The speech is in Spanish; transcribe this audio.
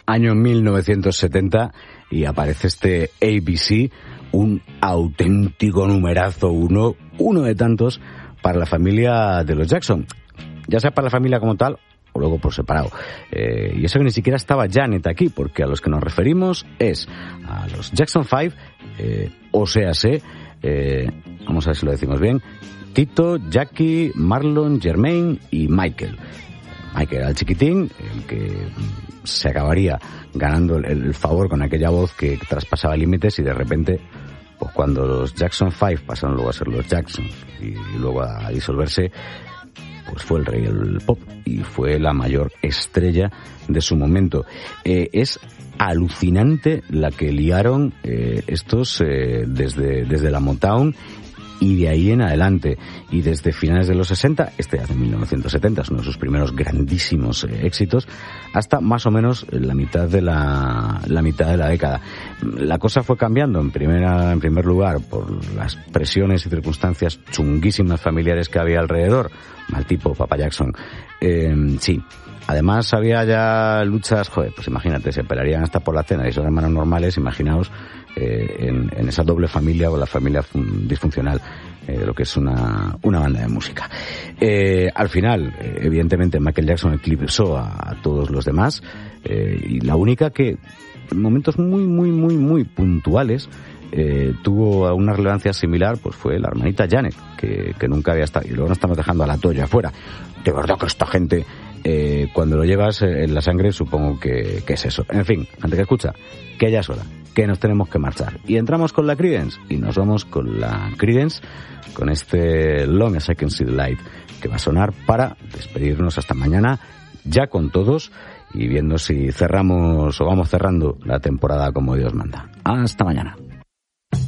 año 1970, y aparece este ABC, un auténtico numerazo, uno de tantos para la familia de los Jackson, ya sea para la familia como tal o luego por separado. Y eso que ni siquiera estaba Janet aquí, porque a los que nos referimos es a los Jackson 5, vamos a ver si lo decimos bien, Tito, Jackie, Marlon, Jermaine y Michael. Michael era el chiquitín, el que se acabaría ganando el favor con aquella voz que traspasaba límites, y de repente, pues cuando los Jackson 5 pasaron luego a ser los Jackson y luego a disolverse, pues fue el rey del pop y fue la mayor estrella de su momento. Es alucinante la que liaron estos desde la Motown y de ahí en adelante, y desde finales de los 60, este hace 1970, es uno de sus primeros grandísimos éxitos, hasta más o menos la mitad de la década. La cosa fue cambiando en primer lugar por las presiones y circunstancias chunguísimas familiares que había alrededor, mal tipo Papa Jackson. Sí. Además había ya luchas, pues imagínate, se pelearían hasta por la cena, y esos hermanos normales, imaginaos en esa doble familia o la familia disfuncional, lo que es una banda de música. Al final, evidentemente, Michael Jackson eclipsó a todos los demás, y la única que en momentos muy puntuales tuvo una relevancia similar, pues fue la hermanita Janet, que nunca había estado, y luego no estamos dejando a la Toya afuera. De verdad que esta gente, cuando lo llevas en la sangre, supongo que es eso. En fin, antes que escucha, que ya es hora, que nos tenemos que marchar. Y entramos con la Creedence, y nos vamos con la Creedence, con este Long as I Can See the Light, que va a sonar para despedirnos hasta mañana, ya con todos, y viendo si cerramos o vamos cerrando la temporada como Dios manda. Hasta mañana.